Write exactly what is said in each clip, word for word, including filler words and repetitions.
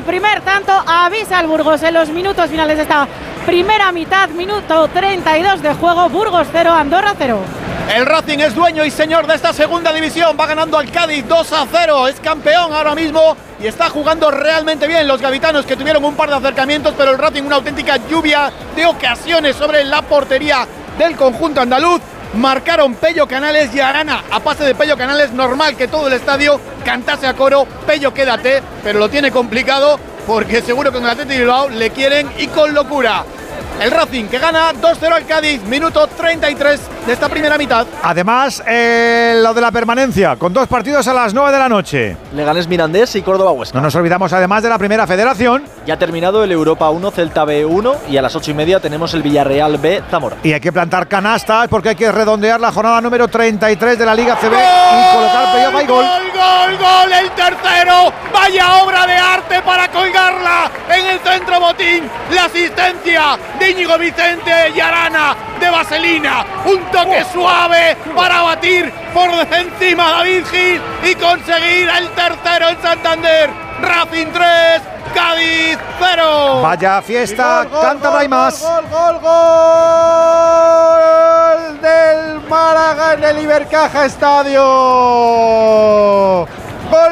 primer tanto avisa al Burgos en los minutos finales de esta primera mitad, minuto treinta y dos de juego. Burgos cero, Andorra cero. El Racing es dueño y señor de esta segunda división, va ganando al Cádiz dos a cero, es campeón ahora mismo y está jugando realmente bien. Los gaditanos, que tuvieron un par de acercamientos, pero el Racing una auténtica lluvia de ocasiones sobre la portería del conjunto andaluz. Marcaron Pello Canales y Arana a pase de Pello Canales. Normal que todo el estadio cantase a coro: Pello, quédate, pero lo tiene complicado porque seguro que en el Athletic de Bilbao le quieren y con locura. El Racing que gana dos cero al Cádiz, minuto treinta y tres de esta primera mitad. Además, eh, lo de la permanencia, con dos partidos a las nueve de la noche. Leganés Mirandés y Córdoba Huesca. No nos olvidamos además de la primera federación. Ya ha terminado el Europa uno, Celta B uno, y a las ocho y media tenemos el Villarreal B, Zamora. Y hay que plantar canastas porque hay que redondear la jornada número treinta y tres de la Liga C B y colocar pelota y gol. ¡Gol, gol, gol! ¡El tercero! ¡Vaya obra de arte para colgarla en el centro botín! La asistencia de Íñigo Vicente y Arana de vaselina. Un toque oh. suave para batir por encima a David Gil y conseguir el tercero en Santander. Racing tres, Cádiz cero. Vaya fiesta, gol, gol, canta gol, más. Gol, gol, gol, gol del Málaga en el Ibercaja Estadio. Gol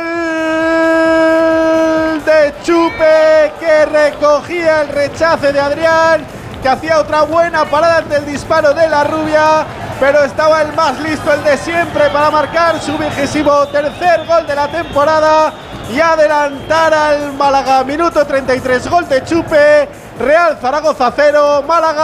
de Chupe, que recogía el rechace de Adrián, que hacía otra buena parada ante el disparo de la rubia, pero estaba el más listo, el de siempre, para marcar su vigésimo tercer gol de la temporada y adelantar al Málaga. Minuto treinta y tres, gol de Chupe. Real Zaragoza cero,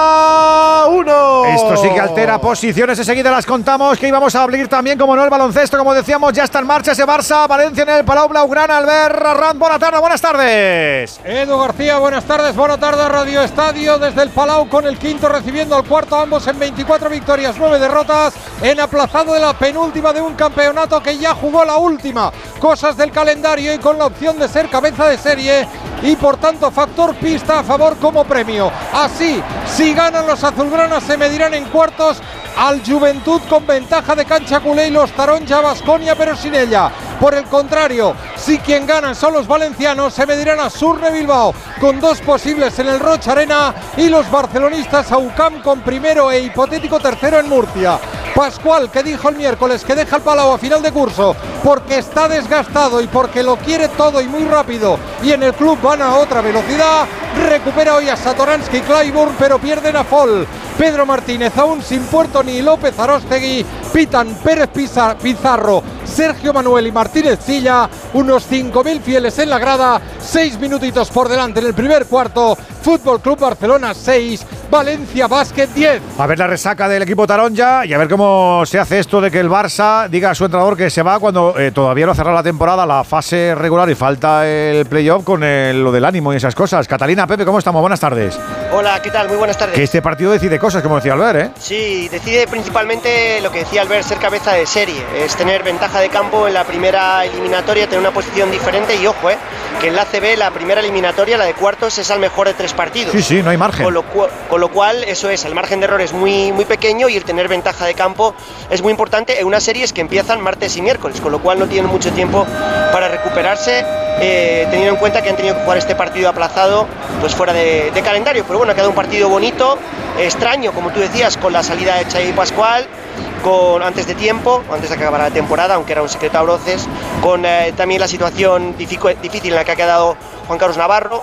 Málaga uno. Esto sí que altera posiciones, enseguida las contamos, que íbamos a abrir también, como no, el baloncesto, como decíamos, ya está en marcha ese Barça, Valencia en el Palau Blaugrana. Albert Arranz, buenas tardes, buenas tardes. Edu García, buenas tardes, buenas tardes, Radio Estadio desde el Palau, con el quinto recibiendo al cuarto, ambos en veinticuatro victorias, nueve derrotas, en aplazado de la penúltima de un campeonato que ya jugó la última. Cosas del calendario y con la opción de ser cabeza de serie y por tanto factor pista a favor como premio. Así, si ganan los azulgranas, se medirán en cuartos al Juventud con ventaja de cancha culé y los Taronja Baskonia, pero sin ella. Por el contrario, si quien ganan son los valencianos, se medirán a Surne Bilbao con dos posibles en el Rocha Arena y los barcelonistas a U C A M con primero e hipotético tercero en Murcia. Pascual, que dijo el miércoles que deja el Palau a final de curso porque está desgastado y porque lo quiere todo y muy rápido, y en el club van a otra velocidad, recupera hoy a Satoransky y Clyburn, pero pierden a Fall. Pedro Martínez aún sin Puerto ni López Aróstegui, pitan Pérez Pizarro, Sergio Manuel y Martínez Silla, unos cinco mil fieles en la grada, seis minutitos por delante en el primer cuarto. Fútbol Club Barcelona seis, Valencia Basket diez. A ver la resaca del equipo Taronja y a ver cómo se hace esto de que el Barça diga a su entrenador que se va cuando eh, todavía no ha cerrado la temporada, la fase regular, y falta el playoff con el, lo del ánimo y esas cosas. Catalina, Pepe, ¿cómo estamos? Buenas tardes. Hola, ¿qué tal? Muy buenas tardes. Que este partido decide cosas, como decía Albert, ¿eh? Sí, decide principalmente lo que decía Albert, ser cabeza de serie, es tener ventaja de campo en la primera eliminatoria, tener una posición diferente y ojo, eh, que en la A C B la primera eliminatoria, la de cuartos, es al mejor de tres partidos. Sí, sí, no hay margen. Con lo, cu con lo cual, eso es, el margen de error es muy, muy pequeño y el tener ventaja de campo es muy importante en unas series que empiezan martes y miércoles, con lo cual no tienen mucho tiempo para recuperarse, eh, teniendo en cuenta que han tenido que jugar este partido aplazado pues fuera de, de calendario. Pero bueno, ha quedado un partido bonito, extraño, como tú decías, con la salida de Xavi Pascual, con, antes de tiempo, antes de que acabara la temporada, aunque era un secreto a voces, con eh, también la situación difícil en la que ha quedado Juan Carlos Navarro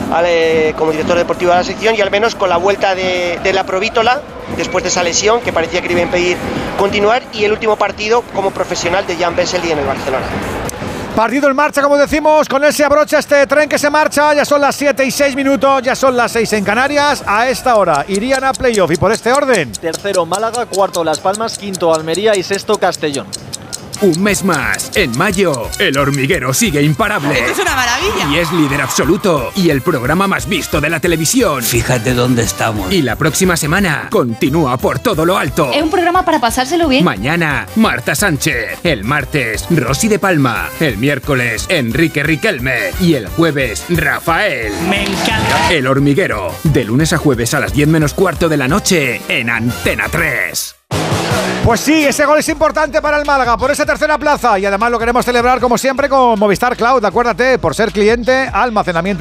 eh, como director deportivo de la sección, y al menos con la vuelta de, de la Provítola después de esa lesión que parecía que le iba a impedir continuar, y el último partido como profesional de Jan Vesely en el Barcelona. Partido en marcha, como decimos, con él se abrocha este tren que se marcha. Ya son las siete y seis minutos, ya son las seis en Canarias. A esta hora irían a playoff y por este orden: tercero Málaga, cuarto Las Palmas, quinto Almería y sexto Castellón. Un mes más, en mayo, El Hormiguero sigue imparable. ¡Esto es una maravilla! Y es líder absoluto y el programa más visto de la televisión. Fíjate dónde estamos. Y la próxima semana continúa por todo lo alto. Es un programa para pasárselo bien. Mañana, Marta Sánchez. El martes, Rosy de Palma. El miércoles, Enrique Riquelme. Y el jueves, Rafael. ¡Me encanta! El Hormiguero, de lunes a jueves a las diez menos cuarto de la noche en Antena tres. Pues sí, ese gol es importante para el Málaga por esa tercera plaza, y además lo queremos celebrar como siempre con Movistar Cloud. Acuérdate, por ser cliente, almacenamiento